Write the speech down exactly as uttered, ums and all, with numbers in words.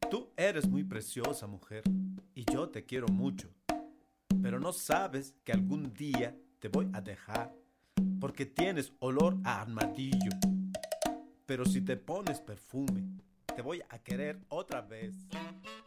Tú eres muy preciosa, mujer, y yo te quiero mucho, pero no sabes que algún día te voy a dejar, porque tienes olor a armadillo. Pero si te pones perfume, te voy a querer otra vez.